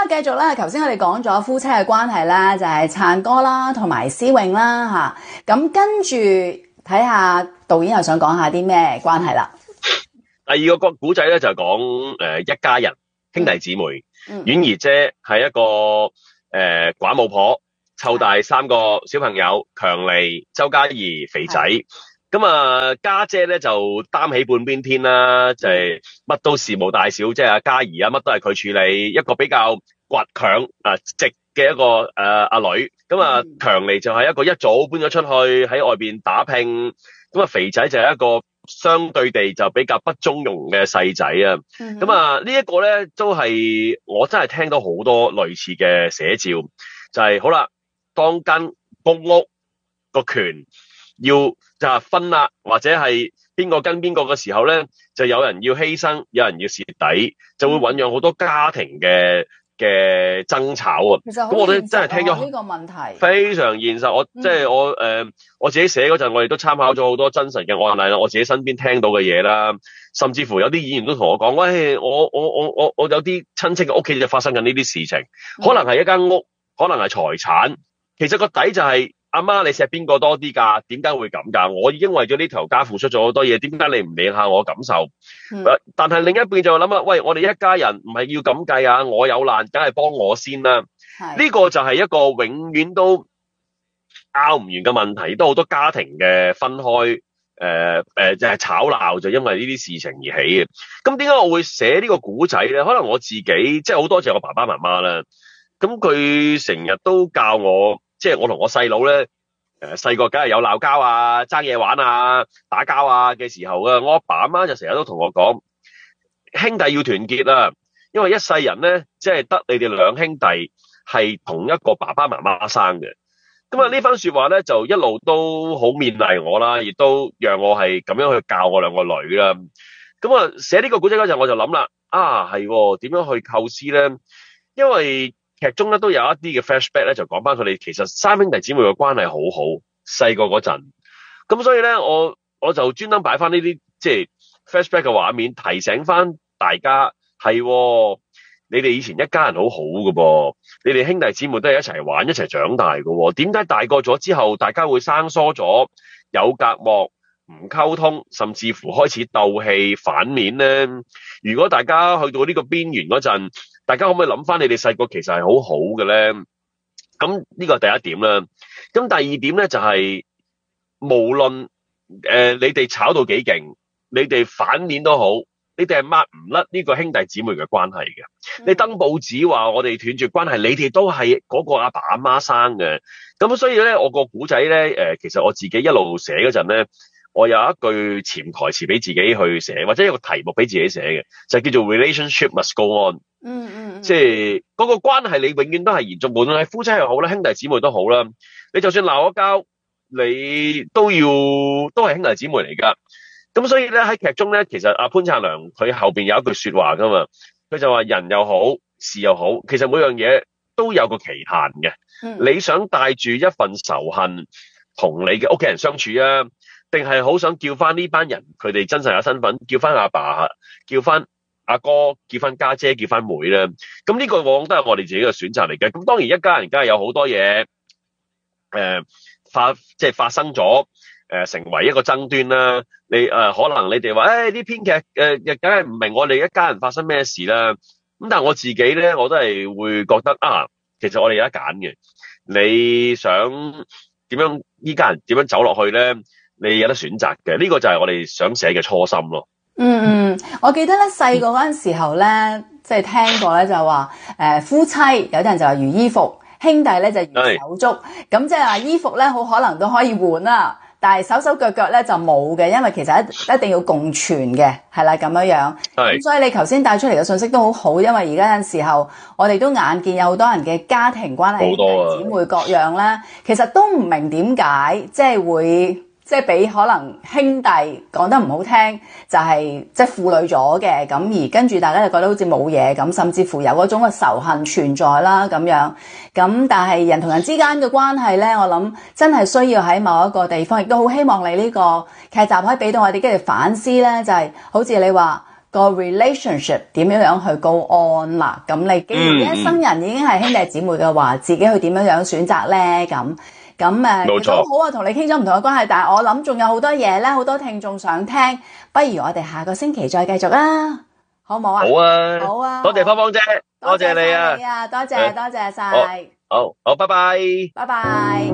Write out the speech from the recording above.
繼續啦，頭先我哋講咗夫妻嘅關係啦，就係燦哥啦同埋思穎啦吓，咁跟住睇下導演又想講下啲咩關係啦。 第二個古仔咧就係講一家人兄弟姊妹，婉兒姐係一個寡母婆，湊大3個小朋友，強尼、周嘉怡、肥仔。咁啊，家姐咧就擔起半邊天啦，就係乜都事無大小，即係阿嘉怡啊，乜都係佢處理，一個比較倔強直嘅一個阿女。咁啊，強尼就係一個一早搬咗出去喺外邊打拼，咁啊，肥仔就係一個相對地就比較不中庸嘅細仔啊。咁啊，呢一個咧都係我真係聽到好多類似嘅寫照，就係好啦，當間公屋個權要就係分啦，或者係邊個跟邊個嘅時候咧，就有人要犧牲，有人要蝕底，就會醞釀好多家庭嘅爭吵啊。其實咁我哋真係聽咗呢個問題， 非常現實。即係我自己寫嗰陣，我哋都參考咗好多真實嘅案例啦，我自己身邊聽到嘅嘢啦，甚至乎有啲議員都同我講，喂，我有啲親戚嘅屋企就發生緊呢啲事情，可能係一間屋，可能係財產，其實個底就係阿媽你錫邊個多啲㗎？點解會咁㗎？我已經為咗呢條家付出咗好多嘢，點解你唔理下我感受？但係另一邊就諗啊，喂，我哋一家人唔係要咁計啊！我有難，梗係幫我先啦。呢個就係一個永遠都拗唔完嘅問題，都好多家庭嘅分開，就係吵鬧，就因為呢啲事情而起嘅。咁點解我會寫呢個古仔咧？可能我自己即係好多謝我爸爸媽媽啦。咁佢成日都教我。即係我同我細佬咧，細個梗係有鬧交啊、爭嘢玩啊、打交啊嘅時候啊，我阿爸阿媽就成日都同我講，兄弟要團結啊，因為一世人咧，即係得你哋兩兄弟係同一個爸爸媽媽生嘅。咁啊，呢番說話咧就一路都好勉勵我啦，亦都讓我係咁樣去教我兩個女啦。咁啊，寫呢個古仔嗰陣我就諗啦，係點樣去構思咧？因為劇中咧都有一啲嘅 flashback 咧，就講翻佢哋其實三兄弟姊妹嘅關係好好，細個嗰陣。咁所以咧，我就專登擺翻呢啲即係 flashback 嘅畫面，提醒翻大家係，你哋以前一家人好好㗎噃，你哋兄弟姊妹都係一齊玩一齊長大㗎。點解大個咗之後，大家會生疏咗，有隔膜，唔溝通，甚至乎開始鬥氣反面咧？如果大家去到呢個邊緣嗰陣，大家可唔可以諗翻你哋細個其實係好好嘅咧？咁呢個係第一點啦。咁第二點咧就係，無論你哋炒到幾勁，你哋反面都好，你哋係抹唔甩呢個兄弟姊妹嘅關係嘅。你登報紙話我哋斷絕關係，你哋都係嗰個阿爸阿媽生嘅。咁所以咧，我個古仔咧，其實我自己一路寫嗰陣咧，我有一句潛台詞俾自己去寫，或者一個題目俾自己寫嘅，就叫做 Relationship Must Go On。即係嗰個關係，你永遠都係延續，無論係夫妻又好啦，兄弟姊妹都好啦。你就算鬧咗交，你都係兄弟姊妹嚟噶。咁所以咧，喺劇中咧，其實阿潘燦良佢後邊有一句說話噶嘛，佢就話人又好，事又好，其實每樣嘢都有個期限嘅。你想帶住一份仇恨同你嘅屋企人相處啊，定係好想叫翻呢班人佢哋真實有身份，叫翻阿爸，叫翻阿哥，叫翻家姐，叫翻妹咧？咁呢個往往都係我哋自己嘅選擇嚟嘅。咁當然一家人梗係有好多嘢發生咗，成為一個爭端啦。你可能你哋話啲編劇梗係唔明我哋一家人發生咩事啦。咁但係我自己咧，我都係會覺得其實我哋有得揀嘅。你想點樣依家人點樣走落去咧？你有得選擇嘅。呢個就係我哋想寫嘅初心咯。 我記得咧細個嗰陣時候咧，即係聽過咧就話夫妻有啲人就話如衣服，兄弟咧就如手足。咁即係話衣服咧好可能都可以換啦，但係手腳腳咧就冇嘅，因為其實一定要共存嘅，係啦咁樣。咁所以你頭先帶出嚟嘅信息都好好，因為而家有陣時候我哋都眼見有好多人嘅家庭關係，兄弟姊妹各樣咧，其實都唔明點解即係會。即係俾可能兄弟講得唔好聽，就係即係負累咗嘅，咁而跟住大家就覺得好似冇嘢咁，甚至乎有嗰種嘅仇恨存在啦咁樣。咁但係人同人之間嘅關係咧，我諗真係需要喺某一個地方，亦都好希望你呢個劇集可以俾到我哋跟住反思咧，就係好似你話個 relationship 點樣去 go on 啦。咁你既然一生人已經係兄弟姊妹嘅話，自己去點樣選擇咧？咁其實好啊，同你傾咗唔同嘅關係，但係我諗仲有好多嘢咧，好多聽眾想聽，不如我哋下個星期再繼續啊，好唔好啊？ 好啊， 好啊， 多謝芳芳姐，多謝你啊， 多謝晒， 好，拜拜， 拜拜。